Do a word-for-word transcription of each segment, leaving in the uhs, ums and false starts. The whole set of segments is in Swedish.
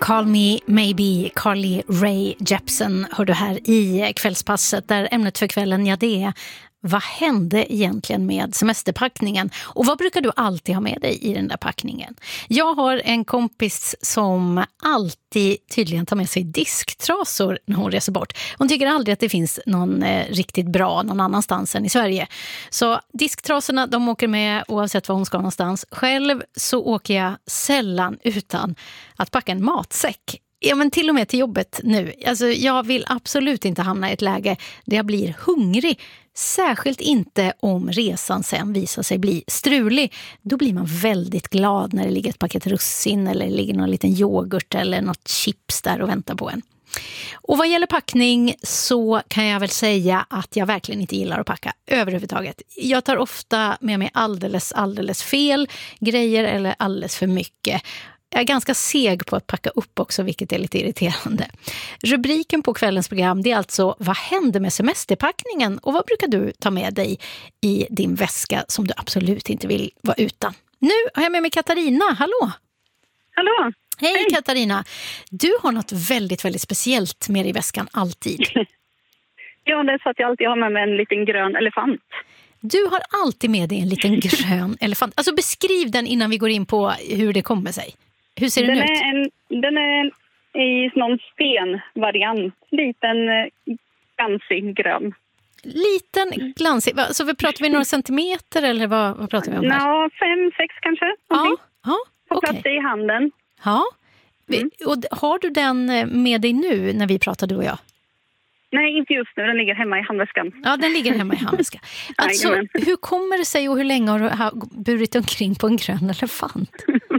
Call Me Maybe, Carly Rae Jepsen hör du här i kvällspasset där ämnet för kvällen, ja det är vad hände egentligen med semesterpackningen och vad brukar du alltid ha med dig i den där packningen? Jag har en kompis som alltid tydligen tar med sig disktrasor när hon reser bort. Hon tycker aldrig att det finns någon eh, riktigt bra någon annanstans än i Sverige. Så disktrasorna, de åker med oavsett var hon ska någonstans. Själv så åker jag sällan utan att packa en matsäck. Ja, men till och med till jobbet nu. Alltså, jag vill absolut inte hamna i ett läge där jag blir hungrig. Särskilt inte om resan sen visar sig bli strulig. Då blir man väldigt glad när det ligger ett paket russin eller det ligger någon liten yoghurt eller något chips där och väntar på en. Och vad gäller packning så kan jag väl säga att jag verkligen inte gillar att packa överhuvudtaget. Jag tar ofta med mig alldeles, alldeles fel grejer eller alldeles för mycket. Jag är ganska seg på att packa upp också, vilket är lite irriterande. Rubriken på kvällens program, det är alltså vad händer med semesterpackningen och vad brukar du ta med dig i din väska som du absolut inte vill vara utan? Nu har jag med mig Katarina, hallå! Hallå! Hej, Hej Katarina! Du har något väldigt, väldigt speciellt med dig i väskan alltid. Ja, det är så att jag alltid har med mig en liten grön elefant. Du har alltid med dig en liten grön elefant. Alltså beskriv den innan vi går in på hur det kommer sig. Hur ser den, den ut? Är en, den är i någon stenvariant. Liten glansig grön. Liten glansig. Så vi pratar vi några centimeter eller vad, vad pratar vi om här? Ja, fem, sex kanske. Ja, ja, på okay. plats i handen. Ja. Mm. Och har du den med dig nu när vi pratar, du och jag? Nej, inte just nu. Den ligger hemma i handväskan. Ja, den ligger hemma i handväskan. Alltså, hur kommer det sig och hur länge har du burit omkring på en grön elefant?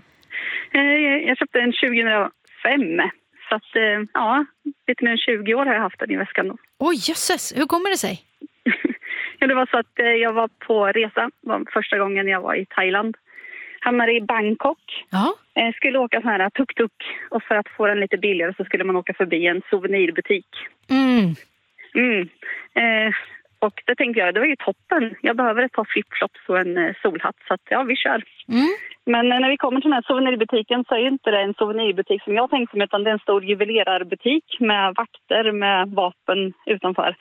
Jag köpte den tjugohundrafem. Så att, ja, lite mer än tjugo år har jag haft den i väskan då. Oj, jösses. Hur kommer det sig? Ja, det var så att jag var på resa. Det var första gången jag var i Thailand. Hamnade i Bangkok. Ja. Jag skulle åka sån här tuk-tuk. Och för att få den lite billigare så skulle man åka förbi en souvenirbutik. Mm. Mm. Eh, och det tänkte jag, det var ju toppen. Jag behöver ett par flipflops och en eh, solhatt. Så att, ja, vi kör. Mm. Men eh, när vi kommer till den här souvenirbutiken så är inte det en souvenirbutik som jag tänkte mig. Utan det är en stor juvelerarbutik med vakter med vapen utanför.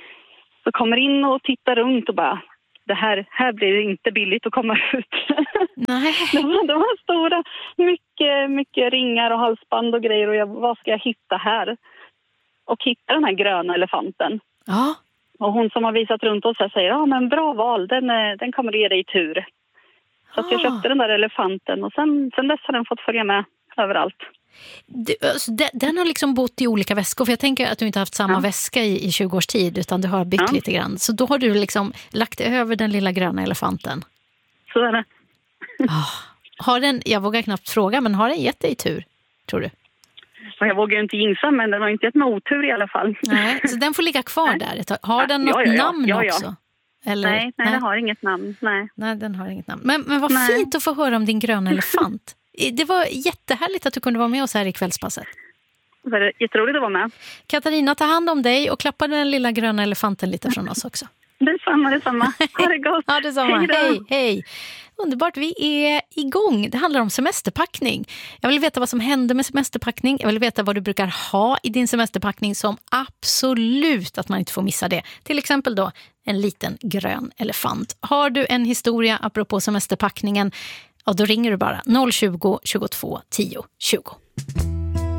Så kommer in och tittar runt och bara... Det här, här blir det inte billigt att komma ut. Nej. de, var, de var stora, mycket, mycket ringar och halsband och grejer. Och jag, vad ska jag hitta här? Och hitta den här gröna elefanten. Ja. Och hon som har visat runt oss här säger, ja men bra val, den, den kommer ge dig tur. Så att jag köpte den där elefanten och sen, sen dess har den fått följa med överallt. Du, alltså, den, den har liksom bott i olika väskor, för jag tänker att du inte haft samma ja. väska i, i tjugo års tid utan du har bytt ja. lite grann. Så då har du liksom lagt över den lilla gröna elefanten. Så är det. Oh, har den, jag vågar knappt fråga, men har den gett dig tur, tror du? Jag vågar inte insa, men den har inte gett mig otur i alla fall. Nej, så den får ligga kvar nej. där. Har den något ja, ja, ja. namn ja, ja. också? Eller? Nej, nej, nej, den har inget namn. Nej, nej den har inget namn. Men, men vad nej. fint att få höra om din gröna elefant. Det var jättehärligt att du kunde vara med oss här i kvällspasset. Det var jätteroligt att vara med. Katarina, ta hand om dig och klappa den lilla gröna elefanten lite från oss också. Detsamma, detsamma. Ha det gott. Ha detsamma. Hej, hej, hej. Underbart, vi är igång. Det handlar om semesterpackning. Jag vill veta vad som händer med semesterpackning. Jag vill veta vad du brukar ha i din semesterpackning som absolut att man inte får missa det. Till exempel då en liten grön elefant. Har du en historia apropå semesterpackningen, ja, då ringer du bara noll tjugo, tjugotvå, tio, tjugo.